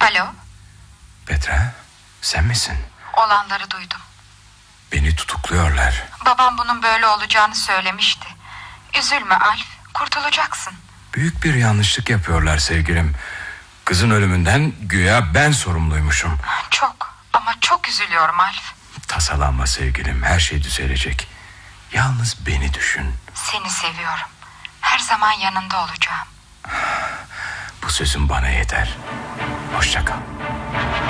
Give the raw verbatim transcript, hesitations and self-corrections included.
Alo? Petra, sen misin? Olanları duydum. Beni tutukluyorlar. Babam bunun böyle olacağını söylemişti. Üzülme Alf, kurtulacaksın. Büyük bir yanlışlık yapıyorlar sevgilim. Kızın ölümünden güya ben sorumluymuşum. Çok ama çok üzülüyorum Alf. Tasalanma sevgilim, her şey düzelecek. Yalnız beni düşün. Seni seviyorum. Her zaman yanında olacağım. Bu sözün bana yeter. Hoşça kal.